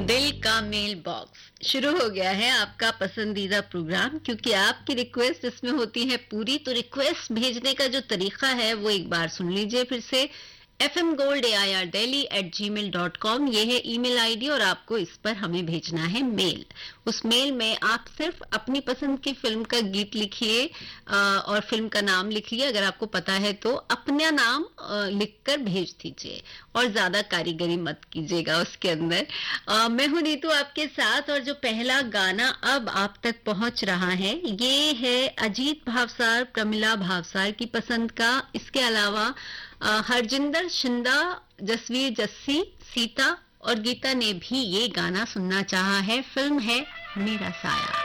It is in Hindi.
दिल का मेल बॉक्स शुरू हो गया है आपका पसंदीदा प्रोग्राम। क्योंकि आपकी रिक्वेस्ट इसमें होती है पूरी, तो रिक्वेस्ट भेजने का जो तरीका है वो एक बार सुन लीजिए फिर से। fmgoldAIRdelhi@gmail.com ये है ईमेल आईडी और आपको इस पर हमें भेजना है मेल। उस मेल में आप सिर्फ अपनी पसंद की फिल्म का गीत लिखिए और फिल्म का नाम लिखिए। अगर आपको पता है तो अपना नाम लिखकर भेज दीजिए और ज्यादा कारीगरी मत कीजिएगा उसके अंदर। मैं हूं नीतू आपके साथ और जो पहला गाना अब आप तक पहुंच रहा है ये है अजीत भावसार, प्रमिला भावसार की पसंद का। इसके अलावा हरजिंदर शिंदा, जसवीर जस्सी, सीता और गीता ने भी ये गाना सुनना चाहा है। फिल्म है मेरा साया।